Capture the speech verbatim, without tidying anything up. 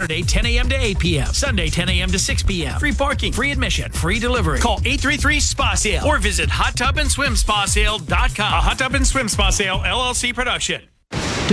Saturday, ten a.m. to eight p.m. Sunday, ten a.m. to six p.m. Free parking, free admission, free delivery. Call eight three three spa sale or visit hot tub and swim spa sale dot com. A Hot Tub and Swim Spa Sale, L L C production.